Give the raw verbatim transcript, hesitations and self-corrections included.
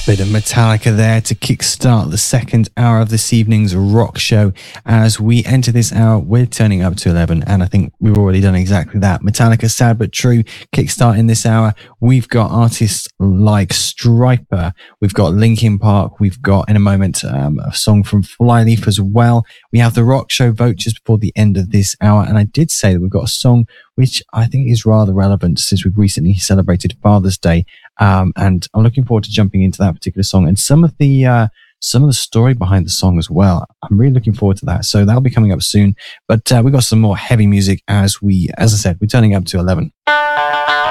Bit of Metallica there to kickstart the second hour of this evening's rock show. As we enter this hour, we're turning up to eleven, and I think we've already done exactly that. Metallica, Sad But True, kickstart in this hour. We've got artists like Stryper, we've got Linkin Park, we've got, in a moment, um, a song from Flyleaf as well. We have the rock show vote just before the end of this hour, and I did say that we've got a song which I think is rather relevant since we've recently celebrated Father's Day. Um, and I'm looking forward to jumping into that particular song and some of the uh, some of the story behind the song as well. I'm really looking forward to that. So that'll be coming up soon. But uh, we've got some more heavy music as we, as I said, we're turning up to eleven.